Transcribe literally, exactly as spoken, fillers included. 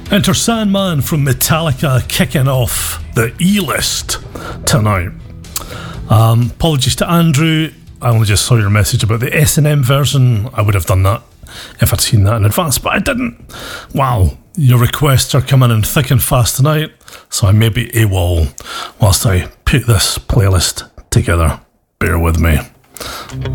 Enter Sandman from Metallica kicking off the E-list tonight. Um, apologies to Andrew. I only just saw your message about the S and M version. I would have done that if I'd seen that in advance, but I didn't. Wow, your requests are coming in thick and fast tonight, so I may be AWOL whilst I put this playlist together. Bear with me.